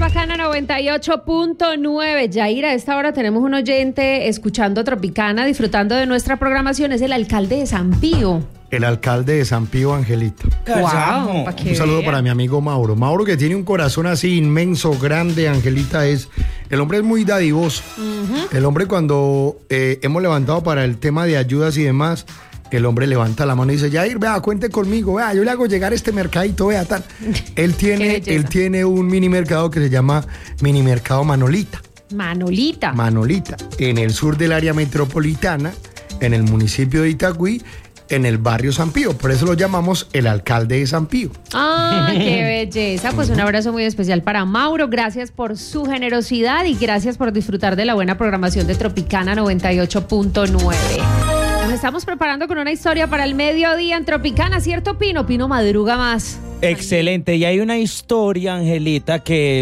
Bacana 98.9. Yair, a esta hora tenemos un oyente escuchando Tropicana, disfrutando de nuestra programación. Es el alcalde de San Pío. El alcalde de San Pío, Angelito. Wow, un saludo para mi amigo Mauro. Mauro, que tiene un corazón así inmenso, grande, Angelita, el hombre es muy dadivoso. El hombre, cuando hemos levantado para el tema de ayudas y demás, el hombre levanta la mano y dice: Yair, vea, cuente conmigo, vea, yo le hago llegar este mercadito, vea, tal. Él tiene un mini mercado que se llama Mini Mercado Manolita. Manolita, en el sur del área metropolitana, en el municipio de Itagüí, en el barrio San Pío. Por eso lo llamamos el alcalde de San Pío. ¡Ah, qué belleza! Pues un abrazo muy especial para Mauro. Gracias por su generosidad y gracias por disfrutar de la buena programación de Tropicana 98.9. Nos estamos preparando con una historia para el mediodía en Tropicana, ¿cierto, Pino? Pino madruga más. Excelente, y hay una historia, Angelita,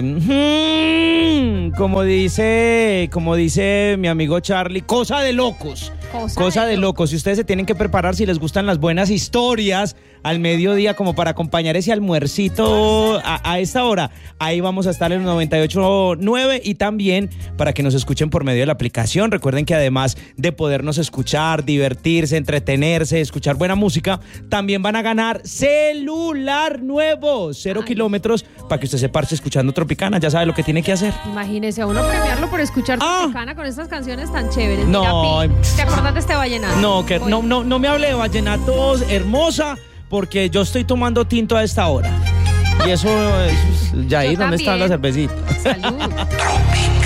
que, como dice mi amigo Charlie, cosa de locos. Cosa de locos. Y ustedes se tienen que preparar si les gustan las buenas historias al mediodía, como para acompañar ese almuercito a esta hora. Ahí vamos a estar en el 98.9 y también para que nos escuchen por medio de la aplicación. Recuerden que además de podernos escuchar, divertirse, entretenerse, escuchar buena música, también van a ganar celular nuevo, 0 kilómetros, para que usted se parche escuchando Tropicana. Ya sabe lo que tiene que hacer. Imagínese, a uno premiarlo por escuchar Tropicana con estas canciones tan chéveres. No. Mira, ¿te acuerdas de este vallenato? No me hable de vallenatos, hermosa, porque yo estoy tomando tinto a esta hora. Y eso es Yair, ¿dónde está la cervecita? Salud.